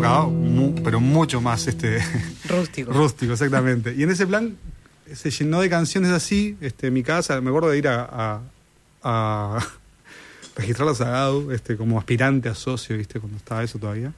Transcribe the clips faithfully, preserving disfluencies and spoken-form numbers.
tocaba, mu, pero mucho más este rústico. Rústico, exactamente. Y en ese plan se llenó de canciones así, este, mi casa, me acuerdo de ir a, a, a registrarlas a Gadu, este, como aspirante a socio, ¿viste? Cuando estaba eso todavía.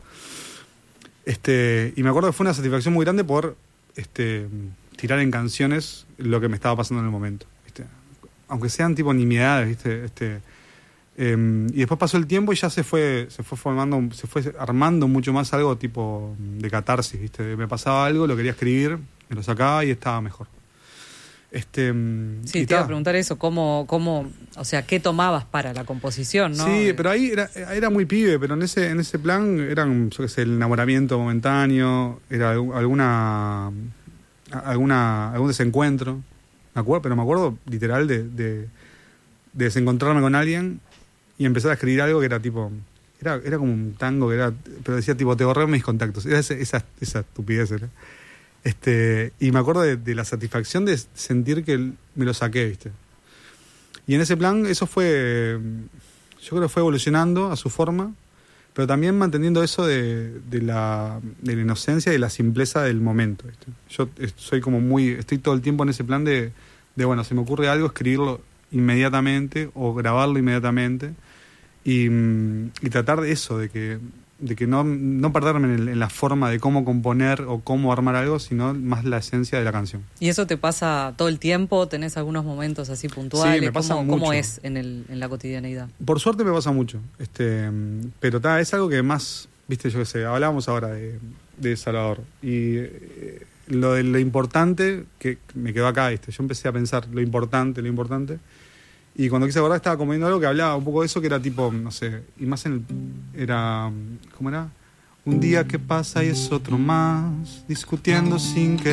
Este, y me acuerdo que fue una satisfacción muy grande por este, tirar en canciones lo que me estaba pasando en el momento, ¿viste? Aunque sean tipo nimiedades, ¿viste? Este, eh, y después pasó el tiempo y ya se fue, se fue formando, se fue armando mucho más algo tipo de catarsis, ¿viste? Me pasaba algo, lo quería escribir, me lo sacaba y estaba mejor. Este, sí, te ta. iba a preguntar eso, ¿cómo, cómo, o sea, qué tomabas para la composición, ¿no? Sí, pero ahí era, era muy pibe, pero en ese, en ese plan eran, yo qué sé, el enamoramiento momentáneo, era alguna, alguna, algún desencuentro, me acuerdo, pero me acuerdo literal de, de, de desencontrarme con alguien y empezar a escribir algo que era tipo, era, era como un tango que era, pero decía tipo, te borré mis contactos, era esa, esa, esa estupidez, ¿era? Este, y me acuerdo de, de la satisfacción de sentir que me lo saqué, ¿viste? Y en ese plan eso fue, yo creo que fue evolucionando a su forma, pero también manteniendo eso de, de, la, de la inocencia y de la simpleza del momento, ¿viste? Yo soy como muy, estoy todo el tiempo en ese plan de, de bueno, se me ocurre algo, escribirlo inmediatamente o grabarlo inmediatamente y, y tratar de eso, de que de que no, no perderme en, el, en la forma de cómo componer o cómo armar algo, sino más la esencia de la canción. ¿Y eso te pasa todo el tiempo? ¿Tenés algunos momentos así puntuales? Sí, me pasa ¿Cómo, mucho. ¿Cómo es en, el, en la cotidianeidad? Por suerte me pasa mucho, este, pero ta, es algo que más, viste, yo qué sé, hablábamos ahora de, de Salvador, y eh, lo de lo importante, que me quedó acá, viste, yo empecé a pensar lo importante, lo importante, y cuando quise acordar estaba comiendo algo que hablaba un poco de eso, que era tipo, no sé, y más en el, era, ¿cómo era? Un día que pasa y es otro más, discutiendo sin querer.